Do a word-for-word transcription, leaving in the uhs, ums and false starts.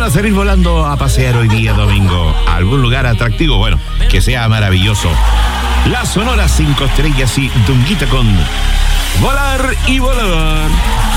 van a salir volando a pasear hoy día domingo a algún lugar atractivo? Bueno, que sea maravilloso. La Sonora Cinco Estrellas y Dunguita con Volar y Volar.